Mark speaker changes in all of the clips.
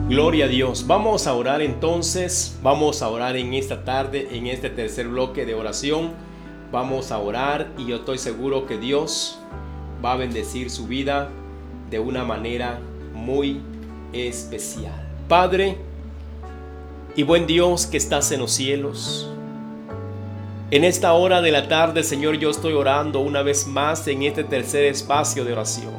Speaker 1: Gloria a Dios. Vamos a orar entonces. Vamos a orar en esta tarde, en este tercer bloque de oración. Vamos a orar y yo estoy seguro que Dios va a bendecir su vida de una manera muy especial. Padre y buen Dios que estás en los cielos, en esta hora de la tarde, Señor, yo estoy orando una vez más en este tercer espacio de oración.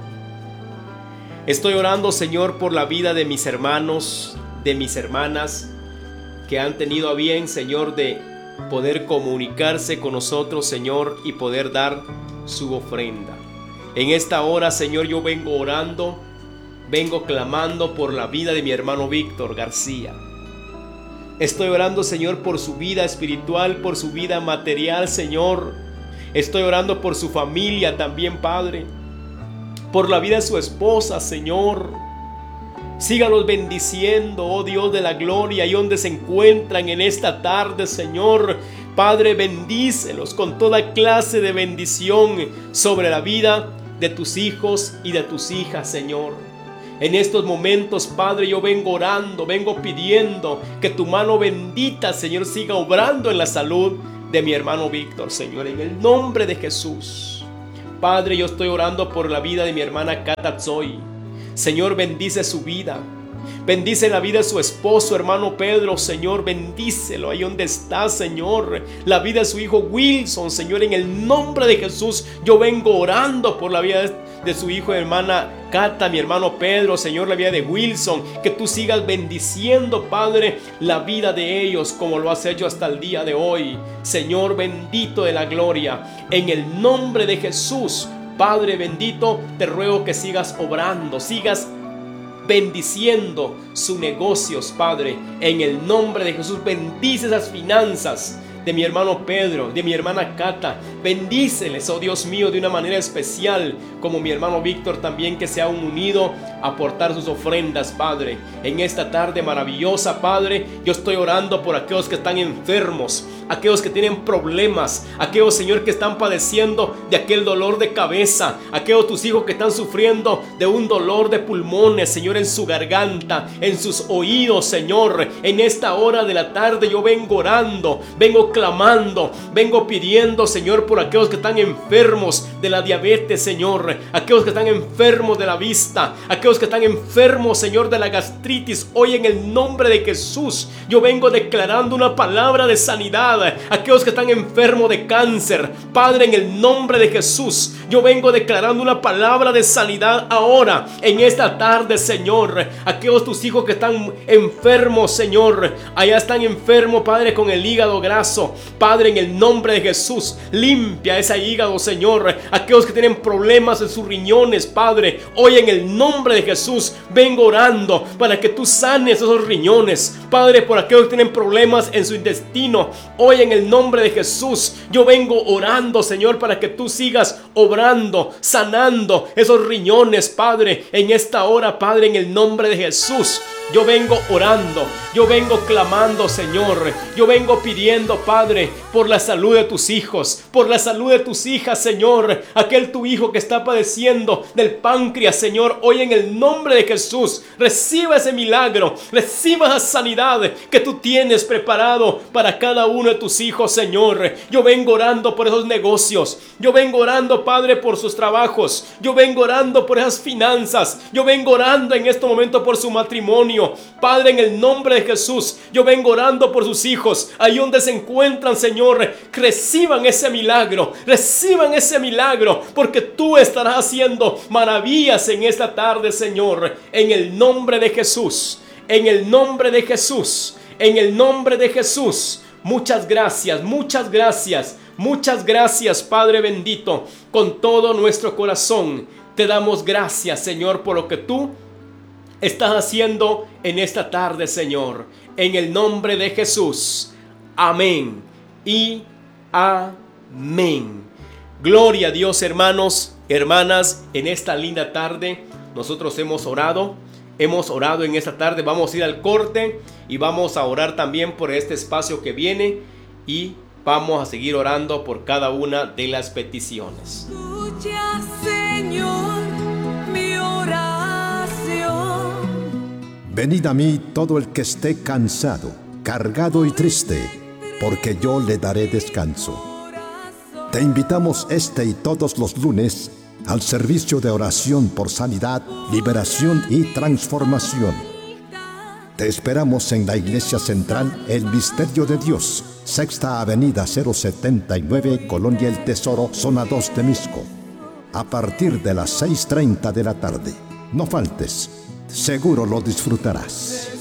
Speaker 1: Estoy orando, Señor, por la vida de mis hermanos, de mis hermanas, que han tenido a bien, Señor, de poder comunicarse con nosotros, Señor, y poder dar su ofrenda. En esta hora, Señor, yo vengo orando, vengo clamando por la vida de mi hermano Víctor García. Estoy orando, Señor, por su vida espiritual, por su vida material, Señor. Estoy orando por su familia también, Padre. Por la vida de su esposa, Señor. Sígalos bendiciendo, oh Dios de la gloria, y donde se encuentran en esta tarde, Señor. Padre, bendícelos con toda clase de bendición sobre la vida de tus hijos y de tus hijas, Señor. En estos momentos, Padre, yo vengo orando, vengo pidiendo que tu mano bendita, Señor, siga obrando en la salud de mi hermano Víctor, Señor, en el nombre de Jesús. Padre, yo estoy orando por la vida de mi hermana Cata Tzoy. Señor, bendice su vida. Bendice la vida de su esposo, hermano Pedro, Señor, bendícelo ahí donde está, Señor. La vida de su hijo Wilson, Señor, en el nombre de Jesús, yo vengo orando por la vida de su hijo, hermana Cata, mi hermano Pedro, Señor, la vida de Wilson, que tú sigas bendiciendo, Padre, la vida de ellos como lo has hecho hasta el día de hoy. Señor bendito de la gloria, en el nombre de Jesús, Padre bendito, te ruego que sigas obrando, sigas bendiciendo sus negocios, Padre, en el nombre de Jesús. Bendice esas finanzas de mi hermano Pedro, de mi hermana Cata. Bendíceles, oh Dios mío, de una manera especial, como mi hermano Víctor también, que se ha unido a aportar sus ofrendas, Padre. En esta tarde maravillosa, Padre, yo estoy orando por aquellos que están enfermos, aquellos que tienen problemas, aquellos, Señor, que están padeciendo de aquel dolor de cabeza, aquellos tus hijos que están sufriendo de un dolor de pulmones, Señor, en su garganta, en sus oídos, Señor. En esta hora de la tarde yo vengo orando, vengo clamando, vengo pidiendo, Señor, por aquellos que están enfermos de la diabetes, Señor, aquellos que están enfermos de la vista, aquellos que están enfermos, Señor, de la gastritis. Hoy en el nombre de Jesús yo vengo declarando una palabra de sanidad. Aquellos que están enfermos de cáncer, Padre, en el nombre de Jesús, yo vengo declarando una palabra de sanidad ahora, en esta tarde, Señor. Aquellos tus hijos que están enfermos, Señor, allá están enfermos, Padre, con el hígado graso, Padre, en el nombre de Jesús, limpia ese hígado, Señor. Aquellos que tienen problemas en sus riñones, Padre, hoy en el nombre de Jesús vengo orando para que tú sanes esos riñones, Padre. Por aquellos que tienen problemas en su intestino, hoy en el nombre de Jesús yo vengo orando, Señor, para que tú sigas obrando, sanando esos riñones, Padre, en esta hora, Padre, en el nombre de Jesús. Yo vengo orando, yo vengo clamando, Señor. Yo vengo pidiendo, Padre, por la salud de tus hijos, por la salud de tus hijas, Señor. Aquel tu hijo que está padeciendo del páncreas, Señor, hoy en el nombre de Jesús, reciba ese milagro, reciba esa sanidad que tú tienes preparado para cada uno de tus hijos, Señor. Yo vengo orando por esos negocios, yo vengo orando, Padre, por sus trabajos, yo vengo orando por esas finanzas, yo vengo orando en este momento por su matrimonio, Padre, en el nombre de Jesús. Yo vengo orando por sus hijos, ahí donde se encuentran, Señor. Reciban ese milagro, porque tú estarás haciendo maravillas en esta tarde, Señor, en el nombre de Jesús, en el nombre de Jesús, en el nombre de Jesús. Muchas gracias, muchas gracias, muchas gracias, Padre bendito. Con todo nuestro corazón te damos gracias, Señor, por lo que tú estás haciendo en esta tarde, Señor, en el nombre de Jesús. Amén y amén. Gloria a Dios, hermanos, hermanas. En esta linda tarde nosotros hemos orado en esta tarde. Vamos a ir al corte y vamos a orar también por este espacio que viene, y vamos a seguir orando por cada una de las peticiones.
Speaker 2: Escucha, Señor, mi oración. Venid a mí todo el que esté cansado, cargado y triste, porque yo le daré descanso. Te invitamos este y todos los lunes al servicio de oración por sanidad, liberación y transformación. Te esperamos en la Iglesia Central El Misterio de Dios, Sexta Avenida 079, Colonia El Tesoro, Zona 2 de Misco, a partir de las 6:30 de la tarde. No faltes, seguro lo disfrutarás.